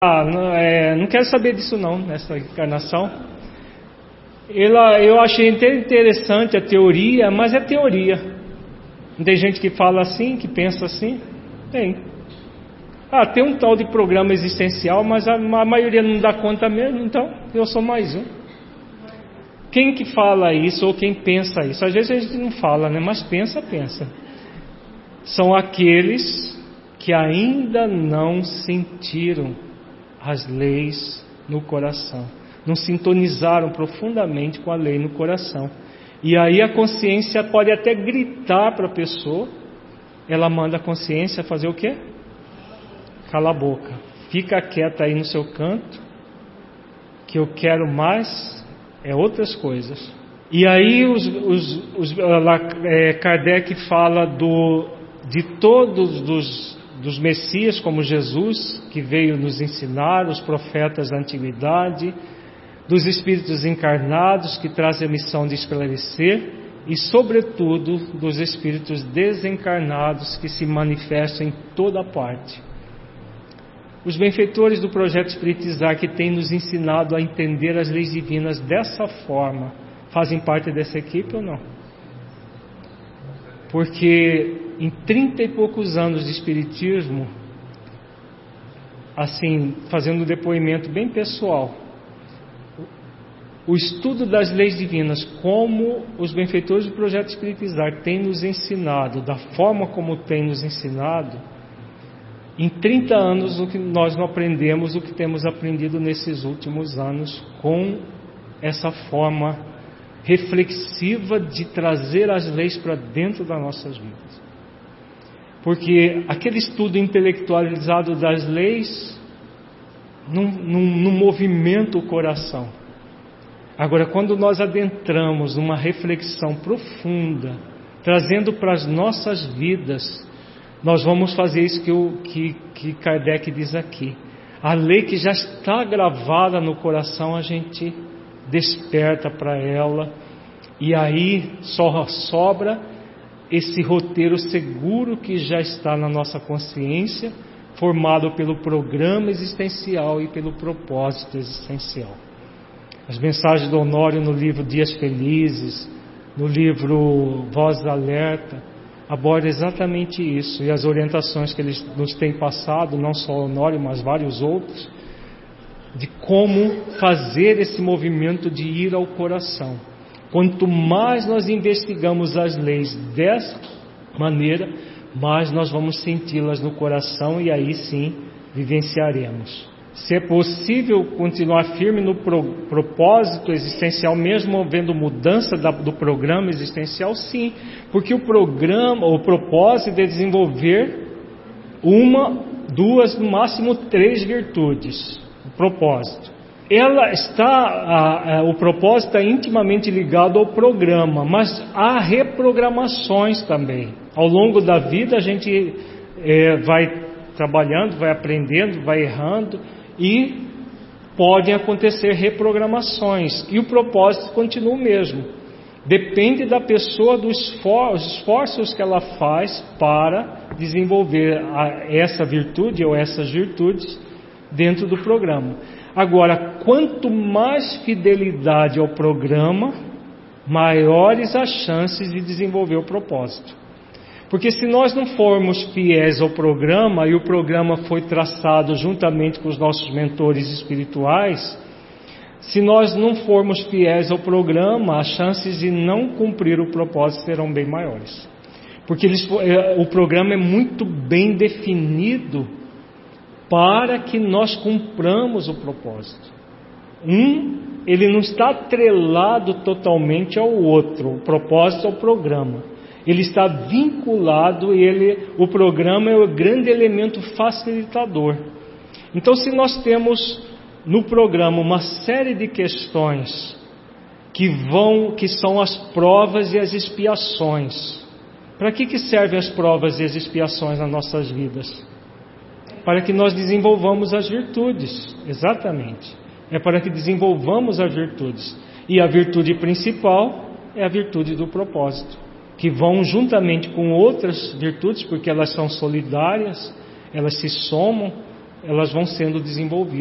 não quero saber disso não, nessa encarnação. Eu achei interessante a teoria, mas é teoria. Não tem gente que fala assim, que pensa assim? Tem. Tem um tal de programa existencial, mas a maioria não dá conta mesmo, então eu sou mais um. Quem que fala isso ou quem pensa isso? Às vezes a gente não fala, né? Mas pensa. São aqueles que ainda não sentiram as leis no coração, não sintonizaram profundamente com a lei no coração. E aí a consciência pode até gritar para a pessoa, ela manda a consciência fazer o quê? Cala a boca, fica quieta aí no seu canto, que eu quero mais outras coisas. E aí Kardec fala de todos dos Messias, como Jesus, que veio nos ensinar, os profetas da antiguidade, dos espíritos encarnados, que trazem a missão de esclarecer, e sobretudo dos espíritos desencarnados, que se manifestam em toda parte. Os benfeitores do Projeto Espiritizar, que têm nos ensinado a entender as leis divinas dessa forma, fazem parte dessa equipe ou não? Porque em 30 e poucos anos de Espiritismo, assim, fazendo um depoimento bem pessoal, o estudo das leis divinas, como os benfeitores do Projeto Espiritizar têm nos ensinado, da forma como têm nos ensinado, em 30 anos nós não aprendemos o que temos aprendido nesses últimos anos, com essa forma reflexiva de trazer as leis para dentro das nossas vidas. Porque aquele estudo intelectualizado das leis não movimenta o coração. Agora, quando nós adentramos numa reflexão profunda, trazendo para as nossas vidas, nós vamos fazer isso que Kardec diz aqui. A lei que já está gravada no coração, a gente desperta para ela, e aí só sobra esse roteiro seguro que já está na nossa consciência, formado pelo programa existencial e pelo propósito existencial. As mensagens do Honório no livro Dias Felizes, no livro Voz da Alerta, aborda exatamente isso, e as orientações que eles nos têm passado, não só o Honório, mas vários outros, de como fazer esse movimento de ir ao coração. Quanto mais nós investigamos as leis dessa maneira, mais nós vamos senti-las no coração, e aí sim vivenciaremos. Se é possível continuar firme no propósito existencial, mesmo havendo mudança do programa existencial, sim, porque o propósito é desenvolver uma, duas, no máximo 3 virtudes. O propósito. O propósito é intimamente ligado ao programa, mas há reprogramações também. Ao longo da vida a gente vai trabalhando, vai aprendendo, vai errando, e podem acontecer reprogramações, e o propósito continua o mesmo. Depende da pessoa, dos esforços que ela faz para desenvolver essa virtude ou essas virtudes dentro do programa. Agora, quanto mais fidelidade ao programa, maiores as chances de desenvolver o propósito. Porque se nós não formos fiéis ao programa, e o programa foi traçado juntamente com os nossos mentores espirituais, se nós não formos fiéis ao programa, as chances de não cumprir o propósito serão bem maiores. Porque o programa é muito bem definido para que nós cumpramos o propósito. Ele não está atrelado totalmente ao outro, o propósito ao programa. Ele está vinculado, o programa é o grande elemento facilitador. Então, se nós temos no programa uma série de questões que são as provas e as expiações. Para que servem as provas e as expiações nas nossas vidas? Para que nós desenvolvamos as virtudes, exatamente. É para que desenvolvamos as virtudes. E a virtude principal é a virtude do propósito, que vão juntamente com outras virtudes, porque elas são solidárias, elas se somam, elas vão sendo desenvolvidas.